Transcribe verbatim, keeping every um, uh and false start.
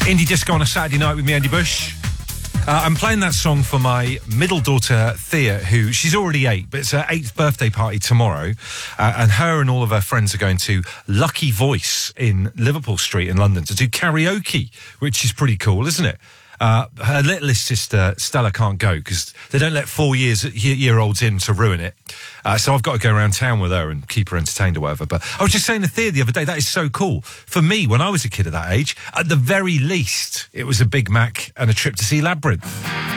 Indie disco on a Saturday night with me, Andy Bush. Uh, I'm playing that song for my middle daughter, Thea, who, she's already eight, but it's her eighth birthday party tomorrow. Uh, and her and all of her friends are going to Lucky Voice in Liverpool Street in London to do karaoke, which is pretty cool, isn't it? Uh, her littlest sister, Stella, can't go because they don't let four years year olds in to ruin it. Uh, so I've got to go around town with her and keep her entertained or whatever. But I was just saying to Thea the other day, that is so cool. For me, when I was a kid at that age, at the very least, it was a Big Mac and a trip to see Labyrinth.